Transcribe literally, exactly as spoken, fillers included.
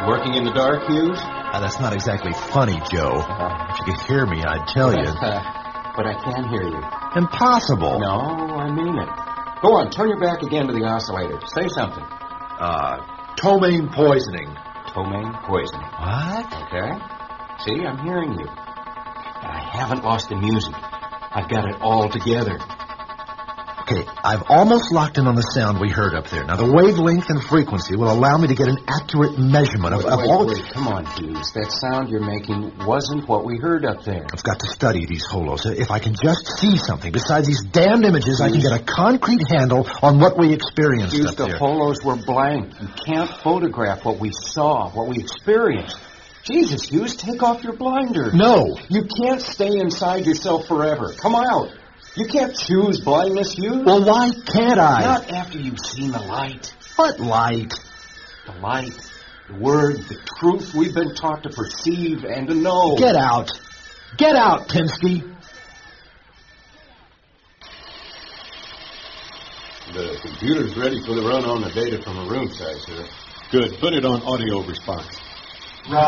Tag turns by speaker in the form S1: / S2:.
S1: working in the dark, Hughes?
S2: Uh, that's not exactly funny, Joe. If you could hear me, I'd tell you.
S1: But I can hear you.
S2: Impossible.
S1: No, I mean it. Go on, turn your back again to the oscillator. Say something.
S2: Uh, ptomaine poisoning.
S1: Ptomaine poisoning.
S2: What?
S1: Okay. See, I'm hearing you. But I haven't lost the music. I've got it all together.
S2: Okay, I've almost locked in on the sound we heard up there. Now, the wavelength and frequency will allow me to get an accurate measurement of,
S1: wait,
S2: of
S1: wait,
S2: all...
S1: Wait, come on, Hughes. That sound you're making wasn't what we heard up there.
S2: I've got to study these holos. If I can just see something besides these damned images, Hughes, I can get a concrete handle on what we experienced
S1: Hughes,
S2: up
S1: the
S2: there.
S1: holos were blank. You can't photograph what we saw, what we experienced. Jesus, Hughes, take off your blinder.
S2: No.
S1: You can't stay inside yourself forever. Come out. You can't choose blindness, Hughes.
S2: Well, why can't I?
S1: Not after you've seen the light.
S2: What light?
S1: The light, the word, the truth we've been taught to perceive and to know.
S2: Get out. Get out, Pinsky.
S3: The computer's ready for the run on the data from a room side, sir. Good. Put it on audio response.